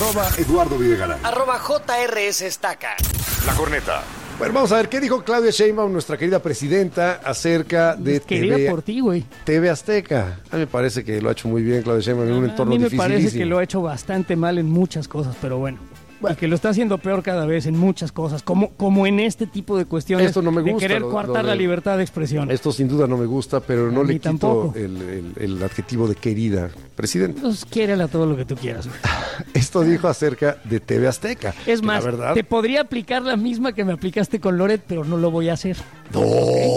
@Eduardo Videgaray. @JRS Estaca. La Corneta. Bueno, vamos a ver qué dijo Claudia Sheinbaum, nuestra querida presidenta, acerca de Querida por ti, güey. TV Azteca. A mí me parece que lo ha hecho muy bien Claudia Sheinbaum en un entorno dificilísimo. A mí me parece que lo ha hecho bastante mal en muchas cosas, pero bueno. Y que lo está haciendo peor cada vez en muchas cosas, como en este tipo de cuestiones. Esto no me gusta, de querer coartar la libertad de expresión. Esto sin duda no me gusta, pero no A le mí quito tampoco. el adjetivo de querida presidenta. Entonces, quiérela a todo lo que tú quieras, güey. Esto dijo acerca de TV Azteca. Es que más, la verdad, te podría aplicar la misma que me aplicaste con Loret, pero no lo voy a hacer. no.